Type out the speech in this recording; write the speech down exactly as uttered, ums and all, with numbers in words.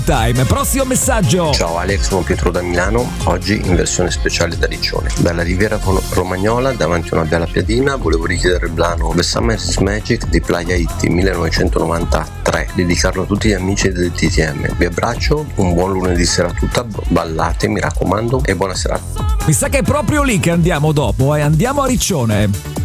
Time. Prossimo messaggio. Ciao Alex, sono Pietro da Milano, oggi in versione speciale da Riccione. Dalla Riviera Romagnola, davanti a una bella piadina, volevo richiedere il brano The Summer is Magic di Playa Itti millenovecentonovantatré, dedicarlo a tutti gli amici del T T M. Vi abbraccio, un buon lunedì sera a tutta, ballate mi raccomando e buona serata. Mi sa che è proprio lì che andiamo dopo, e eh? Andiamo a Riccione.